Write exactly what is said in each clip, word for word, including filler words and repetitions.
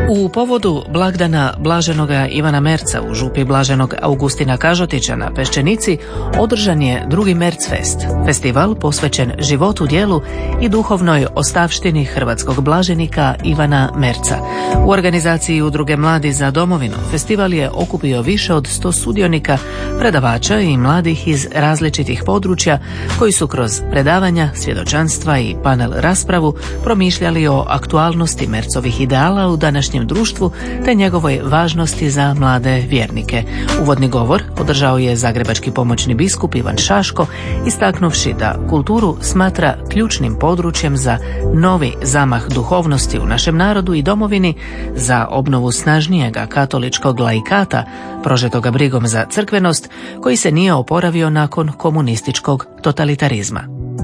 U povodu blagdana Blaženoga Ivana Merca u župi Blaženog Augustina Kažotića na Peščenici održan je drugi Mercfest, festival posvećen životu, djelu i duhovnoj ostavštini hrvatskog blaženika Ivana Merca. U organizaciji Udruge Mladi za domovinu festival je okupio više od sto sudionika, predavača i mladih iz različitih područja koji su kroz predavanja, svjedočanstva i panel raspravu promišljali o aktualnosti Mercovih ideala u današnjem društvu te njegovoj važnosti za mlade vjernike. Uvodni govor održao je zagrebački pomoćni biskup Ivan Šaško, istaknuvši da kulturu smatra ključnim područjem za novi zamah duhovnosti u našem narodu i domovini, za obnovu snažnijega katoličkog laikata, prožetoga brigom za crkvenost, koji se nije oporavio nakon komunističkog totalitarizma.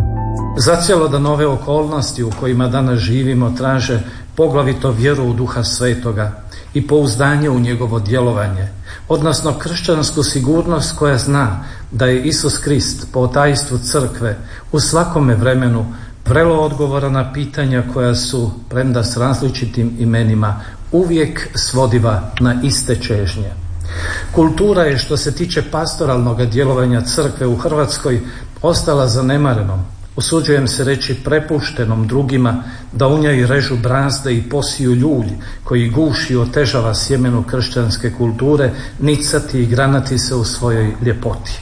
Zacijelo da nove okolnosti u kojima danas živimo traže poglavito vjeru u Duha Svetoga i pouzdanje u njegovo djelovanje, odnosno kršćansku sigurnost koja zna da je Isus Krist po otajstvu crkve u svakome vremenu vrelo odgovora na pitanja koja su, premda s različitim imenima, uvijek svodiva na iste čežnje. Kultura je, što se tiče pastoralnog djelovanja crkve u Hrvatskoj, ostala zanemarenom, usuđujem se reći prepuštenom drugima da u njoj režu brazde i posiju ljulj koji guši i otežava sjemenu kršćanske kulture, nicati i granati se u svojoj ljepoti.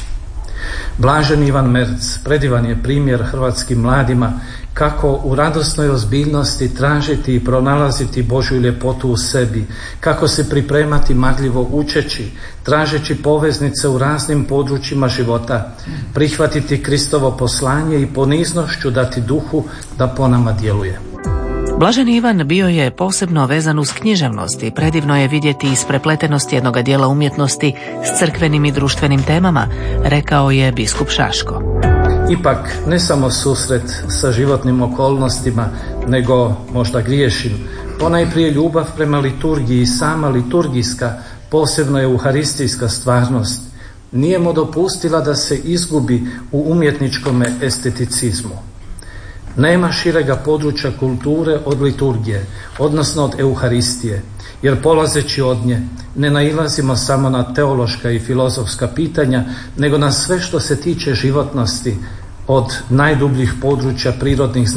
Blaženi Ivan Merc predivan je primjer hrvatskim mladima kako u radosnoj ozbiljnosti tražiti i pronalaziti Božju ljepotu u sebi, kako se pripremati marljivo učeći, tražeći poveznice u raznim područjima života, prihvatiti Kristovo poslanje i poniznošću dati duhu da po nama djeluje. Blaženi Ivan bio je posebno vezan uz književnost i predivno je vidjeti isprepletenost jednoga dijela umjetnosti s crkvenim i društvenim temama, rekao je biskup Šaško. Ipak, ne samo susret sa životnim okolnostima, nego, možda griješim, ponajprije ljubav prema liturgiji i sama liturgijska, posebno je euharistijska stvarnost, nije mu dopustila da se izgubi u umjetničkome esteticizmu. Nema širega područja kulture od liturgije, odnosno od euharistije, jer polazeći od nje ne nailazimo samo na teološka i filozofska pitanja, nego na sve što se tiče životnosti, od najdubljih područja prirodnih